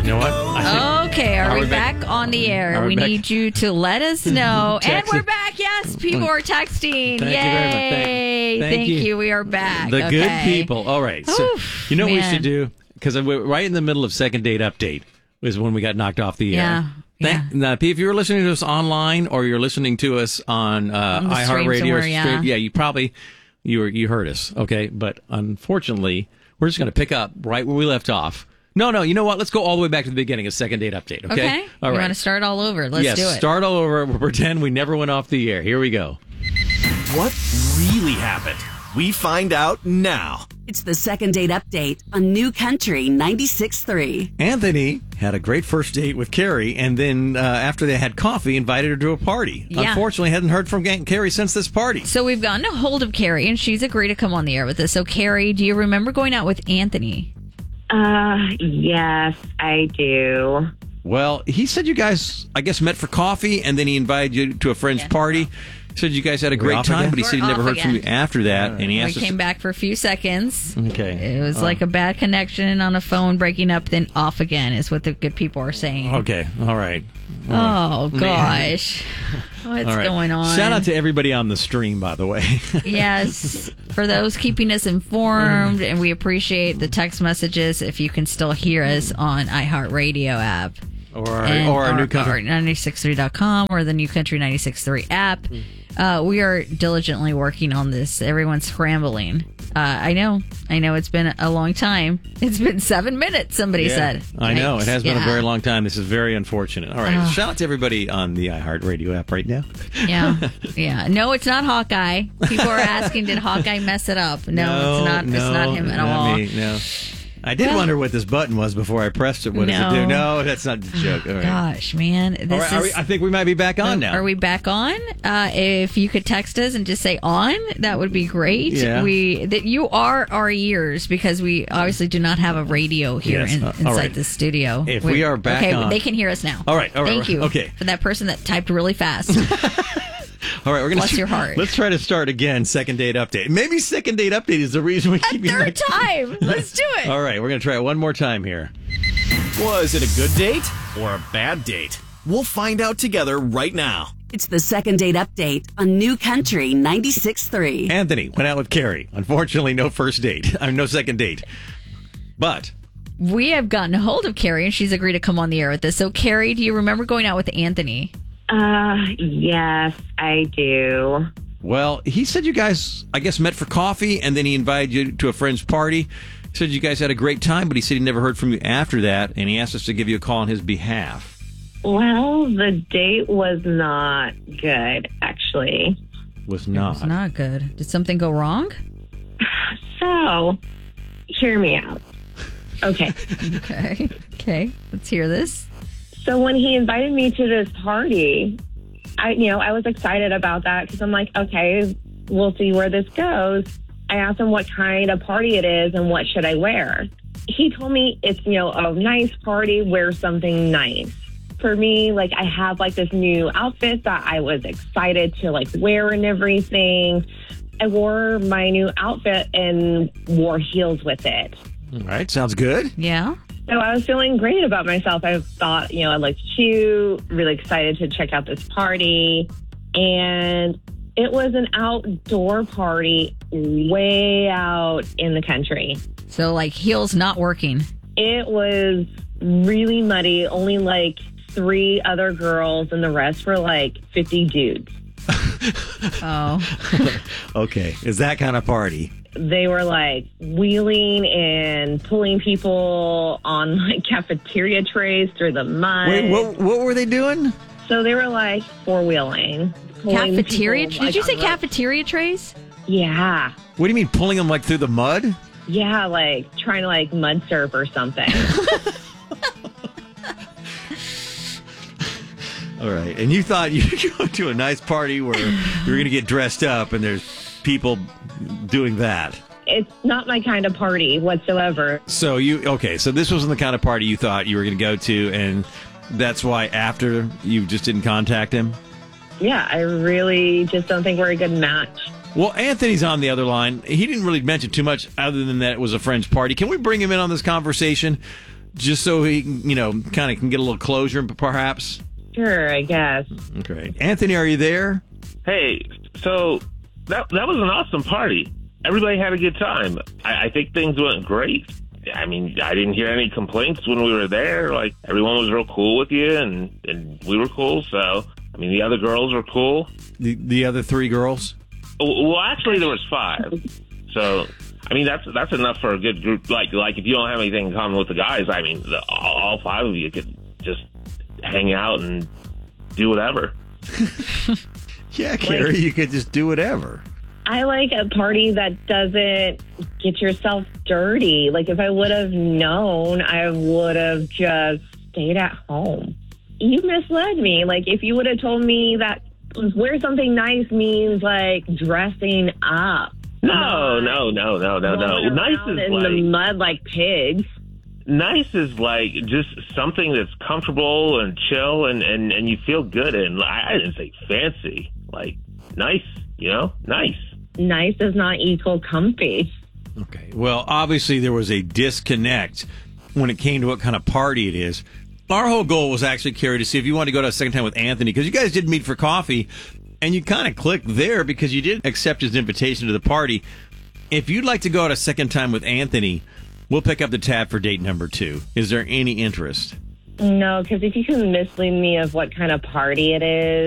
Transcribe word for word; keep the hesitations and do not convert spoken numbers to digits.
You know what? I think, Okay, are, Are we, we back? back? on the air? Are we We back? need you to let us know. and Text we're it. back. Yes, people are texting. Thank you Yay. very much. Thank- thank Thank you. you. We are back. the okay. good people. All right. So, Oof, you know what we man. should do? Because we're right in the middle of second date update is when we got knocked off the Yeah. air. Thank, yeah. Now, P, if you were listening to us online or you're listening to us on, uh, On the stream iHeartRadio, somewhere, or yeah. stream, yeah, you probably you were you heard us, okay? But unfortunately, we're just going to pick up right where we left off. No, no, you know what? Let's go all the way back to the beginning of second date update, okay? Okay. All you right. want to start all over? Let's yes, do it. start all over. We'll pretend we never went off the air. Here we go. What really happened? We find out now. It's the second date update on New Country ninety-six point three. Anthony had a great first date with Carrie, and then uh, after they had coffee, invited her to a party. Yeah. Unfortunately, hadn't heard from Ga- Carrie since this party. So we've gotten a hold of Carrie, and she's agreed to come on the air with us. So, Carrie, do you remember going out with Anthony? Uh, yes, I do. Well, he said you guys, I guess, met for coffee, and then he invited you to a friend's Yeah. party. He said you guys had a great off time, again? but he said he We're never off heard from you again. after that, and he We asked us. came back for a few seconds. Okay. It was Oh. like a bad connection on a phone, breaking up, then off again, is what the good people are saying. Okay, all right. Oh, gosh. What's All right. going on? Shout out to everybody on the stream, by the way. Yes, for those keeping us informed, and we appreciate the text messages if you can still hear us on iHeartRadio app. or our, And- or our new country. Or ninety-six three dot com or the New Country ninety-six point three app. Uh, we are diligently working on this. Everyone's scrambling. Uh, I know. I know it's been a long time. It's been seven minutes, somebody Yeah, said. I know. It Yikes. has been Yeah. a very long time. This is very unfortunate. All right. Ugh. Shout out to everybody on the iHeartRadio app right now. Yeah. Yeah. No, it's not Hawkeye. People are asking, did Hawkeye mess it up? No, it's not. it's not him at not all. Me, no. I did Well- wonder what this button was before I pressed it. What does No. it do? No, that's not the joke. All right. Gosh, man. This All right, are is. we, I think we might be back on now. Are we back on? Uh, if you could text us and just say on, that would be great. Yeah. We that you are our ears because we obviously do not have a radio here Yes, in, uh, all inside right. the studio. If we are back okay, on- they can hear us now. All right, all right, Thank all right, you. okay. For that person that typed really fast. All right, we're gonna Bless your heart. Let's try to start again. Second date update. Maybe second date update is the reason we keep being Third like- time. Let's do it. All right, we're gonna try it one more time here. Was it a good date or a bad date? We'll find out together right now. It's the second date update on New Country ninety-six point three. Anthony went out with Carrie. Unfortunately, no first date. I mean, no second date. But We have gotten a hold of Carrie and she's agreed to come on the air with us. So, Carrie, do you remember going out with Anthony? Uh, yes, I do. well, he said you guys, I guess, met for coffee, and then he invited you to a friend's party. He said you guys had a great time, but he said he never heard from you after that, and he asked us to give you a call on his behalf. Well, the date was not good, actually. Was not. It's not good. Did something go wrong? So, hear me out. Okay. Okay. Okay. Let's hear this. So when he invited me to this party, I, you know, I was excited about that because I'm like, okay, we'll see where this goes. I asked him what kind of party it is and what should I wear. He told me it's, you know, a nice party, wear something nice. For me, like I have like this new outfit that I was excited to like wear and everything. I wore my new outfit and wore heels with it. All right, sounds good. Yeah. So I was feeling great about myself. I thought, you know, I looked cute, really excited to check out this party. And it was an outdoor party way out in the country. So, like, heels not working. It was really muddy, only like three other girls, and the rest were like fifty dudes. Oh. Okay, is that kind of party? They were like wheeling and pulling people on like cafeteria trays through the mud. Wait, what, what were they doing? So they were like four wheeling. Cafeteria? Did you say cafeteria trays? Yeah. What do you mean, pulling them like through the mud? Yeah, like trying to like mud surf or something. All right, and you thought you were going to a nice party where you were going to get dressed up, and there's people doing that. It's not my kind of party whatsoever. So you okay? So this wasn't the kind of party you thought you were going to go to, and that's why after you just didn't contact him. Yeah, I really just don't think we're a good match. Well, Anthony's on the other line. He didn't really mention too much other than that it was a friend's party. Can we bring him in on this conversation? just so he, can, you know, kind of can get a little closure, perhaps? Sure, I guess. Okay. Anthony, are you there? Hey, so that that was an awesome party. Everybody had a good time. I, I think things went great. I mean, I didn't hear any complaints when we were there. Like, everyone was real cool with you, and, and we were cool. So, I mean, the other girls were cool. The, the other three girls? Well, actually, there was five. So, I mean, that's that's enough for a good group. Like, like if you don't have anything in common with the guys, I mean, the, all, all five of you could just hang out and do whatever. Yeah, Carrie, like, you could just do whatever. I like a party that doesn't get yourself dirty. Like, if I would have known, I would have just stayed at home. You misled me. Like, if you would have told me that wear something nice means, like, dressing up. No, no, no, no, no, no. Nice is in like... the mud like pigs. Nice is like just something that's comfortable and chill and, and, and you feel good in. I, I didn't say fancy. Like, nice, you know? Nice. Nice does not equal comfy. Okay. Well, obviously there was a disconnect when it came to what kind of party it is. Our whole goal was actually, Carrie, to see if you wanted to go to a second time with Anthony, because you guys did meet for coffee, and you kind of clicked there because you did accept his invitation to the party. If you'd like to go out a second time with Anthony, we'll pick up the tab for date number two. Is there any interest? No, because if you can mislead me of what kind of party it is,